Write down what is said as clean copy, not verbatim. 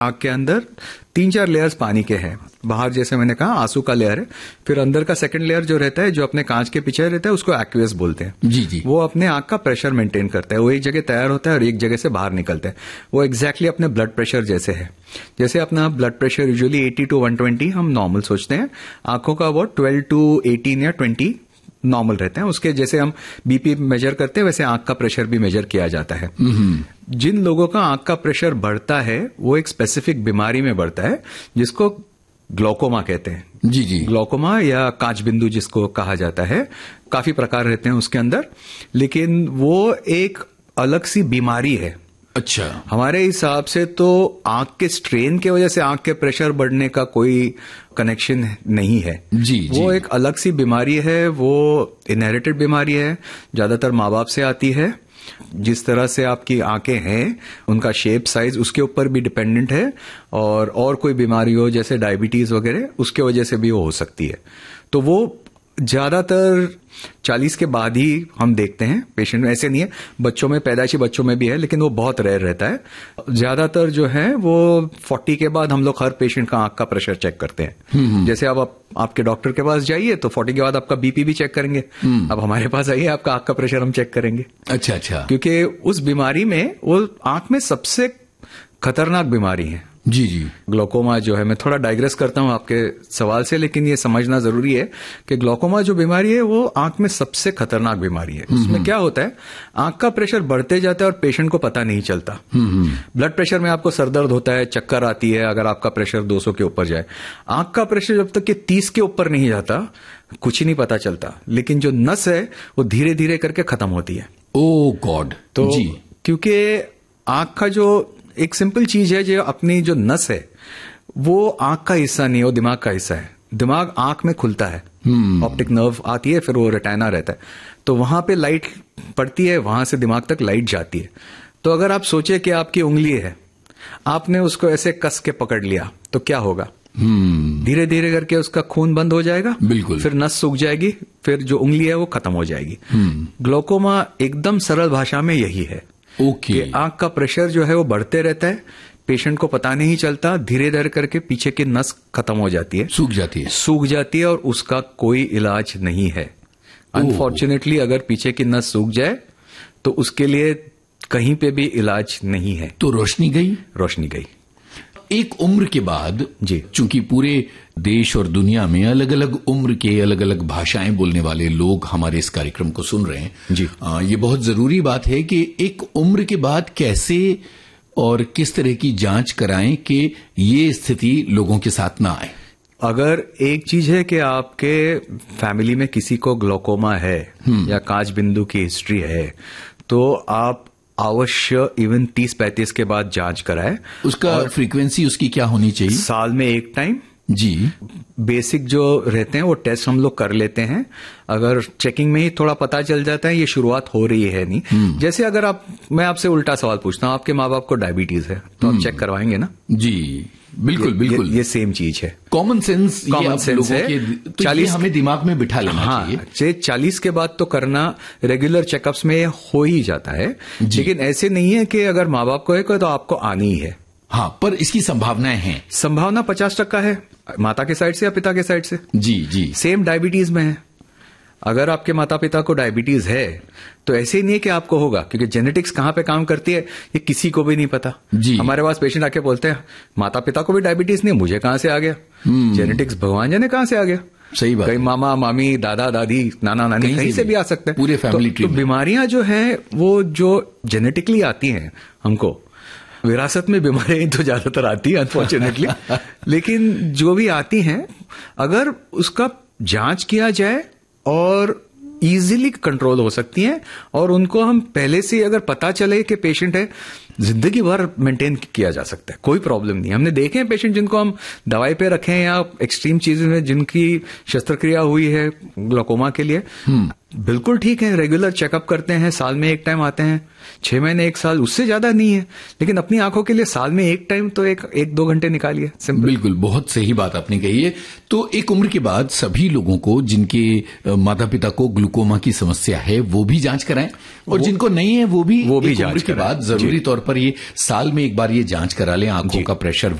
आंख के अंदर 3-4 लेयर्स पानी के हैं। बाहर जैसे मैंने कहा आंसू का लेयर है, फिर अंदर का सेकंड लेयर जो रहता है, जो अपने कांच के पीछे रहता है, उसको एक्वियस बोलते हैं। जी जी। वो अपने आंख का प्रेशर मेंटेन करता है। वो एक जगह तैयार होता है और एक जगह से बाहर निकलता है। वो एग्जैक्टली अपने ब्लड प्रेशर जैसे है। जैसे अपना ब्लड प्रेशर यूजुअली 80 to 120 हम नॉर्मल सोचते हैं, आंखों का वो 12 to 18 या 20 नॉर्मल रहते हैं। उसके जैसे हम बीपी मेजर करते हैं वैसे आंख का प्रेशर भी मेजर किया जाता है। जिन लोगों का आंख का प्रेशर बढ़ता है वो एक स्पेसिफिक बीमारी में बढ़ता है जिसको ग्लोकोमा कहते हैं। जी जी। ग्लोकोमा या कांच बिंदु जिसको कहा जाता है, काफी प्रकार रहते हैं उसके अंदर, लेकिन वो एक अलग सी बीमारी है। अच्छा। हमारे हिसाब से तो आंख के स्ट्रेन की वजह से आंख के प्रेशर बढ़ने का कोई कनेक्शन नहीं है। जी वो जी। एक अलग सी बीमारी है। वो इनहेरिटेड बीमारी है, ज्यादातर माँ बाप से आती है। जिस तरह से आपकी आंखें हैं, उनका शेप साइज उसके ऊपर भी डिपेंडेंट है। और कोई बीमारी हो जैसे डायबिटीज वगैरह, उसके वजह से भी वो हो सकती है। तो वो ज्यादातर 40 के बाद ही हम देखते हैं पेशेंट में। ऐसे नहीं है, बच्चों में, पैदाइशी बच्चों में भी है, लेकिन वो बहुत रेयर रहता है। ज्यादातर जो है वो 40 के बाद हम लोग हर पेशेंट का आंख का प्रेशर चेक करते हैं। जैसे अब आप आपके डॉक्टर के पास जाइए तो 40 के बाद आपका बीपी भी चेक करेंगे। अब हमारे पास आइए, आपका आंख का प्रेशर हम चेक करेंगे। अच्छा अच्छा। क्योंकि उस बीमारी में वो आंख में सबसे खतरनाक बीमारी है। जी जी। ग्लोकोमा जो है, मैं थोड़ा डाइग्रेस करता हूं आपके सवाल से, लेकिन ये समझना जरूरी है कि ग्लोकोमा जो बीमारी है वो आंख में सबसे खतरनाक बीमारी है। उसमें क्या होता है, आंख का प्रेशर बढ़ते जाता है और पेशेंट को पता नहीं चलता। ब्लड प्रेशर में आपको सरदर्द होता है, चक्कर आती है अगर आपका प्रेशर 200 के ऊपर जाए। आंख का प्रेशर जब तक कि 30 के ऊपर नहीं जाता कुछ ही नहीं पता चलता, लेकिन जो नस है वो धीरे धीरे करके खत्म होती है। ओ गॉड। तो जी। क्योंकि आंख का जो एक सिंपल चीज है, जो अपनी जो नस है वो आंख का हिस्सा नहीं है, वो दिमाग का हिस्सा है। दिमाग आंख में खुलता है, ऑप्टिक नर्व आती है, फिर वो रेटिना रहता है, तो वहां पे लाइट पड़ती है, वहां से दिमाग तक लाइट जाती है। तो अगर आप सोचे कि आपकी उंगली है, आपने उसको ऐसे कस के पकड़ लिया तो क्या होगा? धीरे धीरे करके उसका खून बंद हो जाएगा, बिल्कुल। फिर नस सूख जाएगी, फिर जो उंगली है वो खत्म हो जाएगी। ग्लोकोमा एकदम सरल भाषा में यही है। ओके। आंख का प्रेशर जो है वो बढ़ते रहता है, पेशेंट को पता नहीं चलता, धीरे धीरे करके पीछे की नस खत्म हो जाती है, सूख जाती है और उसका कोई इलाज नहीं है। अनफॉर्चुनेटली अगर पीछे की नस सूख जाए तो उसके लिए कहीं पे भी इलाज नहीं है। तो रोशनी गई। एक उम्र के बाद जी, चूंकि पूरे देश और दुनिया में अलग अलग उम्र के अलग अलग भाषाएं बोलने वाले लोग हमारे इस कार्यक्रम को सुन रहे हैं जी, ये बहुत जरूरी बात है कि एक उम्र के बाद कैसे और किस तरह की जांच कराएं कि ये स्थिति लोगों के साथ ना आए। अगर एक चीज है कि आपके फैमिली में किसी को ग्लोकोमा है या कांच बिंदु की हिस्ट्री है, तो आप अवश्य इवन 30-35 के बाद जांच कराए। उसका फ्रीक्वेंसी उसकी क्या होनी चाहिए? साल में एक टाइम। जी। बेसिक जो रहते हैं वो टेस्ट हम लोग कर लेते हैं। अगर चेकिंग में ही थोड़ा पता चल जाता है ये शुरुआत हो रही है नहीं, जैसे अगर मैं आपसे उल्टा सवाल पूछता हूं, आपके माँ बाप को डायबिटीज है तो आप चेक करवाएंगे ना? जी बिल्कुल। ये सेम चीज है। कॉमन सेंस है। तो 40 हमें दिमाग में बिठा लेना चाहिए। 40 के बाद तो करना रेगुलर चेकअप्स में हो ही जाता है, लेकिन ऐसे नहीं है कि अगर माँ बाप को है तो आपको आनी ही है। हाँ, पर इसकी संभावनाएं हैं। संभावना 50% है, माता के साइड से या पिता के साइड से। जी। सेम डायबिटीज में है। अगर आपके माता पिता को डायबिटीज है तो ऐसे ही नहीं है कि आपको होगा, क्योंकि जेनेटिक्स कहां पे काम करती है ये किसी को भी नहीं पता। जी। हमारे पास पेशेंट आके बोलते हैं माता पिता को भी डायबिटीज नहीं, मुझे कहां से आ गया? जेनेटिक्स भगवान जाने कहां से आ गया। सही बात। कहीं मामा मामी दादा दादी नाना नानी कहीं से भी आ सकते हैं। पूरे फैमिली ट्री। तो बीमारियां जो है वो जो जेनेटिकली आती हैं, हमको विरासत में बीमारियां तो ज्यादातर आती है अनफॉर्चुनेटली, लेकिन जो भी आती हैं अगर उसका जांच किया जाए और इजीली कंट्रोल हो सकती हैं, और उनको हम पहले से अगर पता चले कि पेशेंट है, जिंदगी भर मेंटेन किया जा सकता है, कोई प्रॉब्लम नहीं। हमने देखे हैं पेशेंट जिनको हम दवाई पे रखे हैं या एक्सट्रीम चीजें में जिनकी शस्त्रक्रिया हुई है ग्लोकोमा के लिए, बिल्कुल ठीक है, रेगुलर चेकअप करते हैं, साल में एक टाइम आते हैं, 6 महीने 1 साल, उससे ज्यादा नहीं है, लेकिन अपनी आंखों के लिए साल में एक टाइम तो एक 2 घंटे निकालिए, सिंपल। बिल्कुल, बहुत सही बात आपने कही है। तो एक उम्र के बाद सभी लोगों को, जिनके माता पिता को ग्लूकोमा की समस्या है, वो भी जांच कराएं, और जिनको नहीं है वो भी एक उम्र के बाद जरूरी तौर पर ये साल में एक बार ये जांच करा लें, आंखों का प्रेशर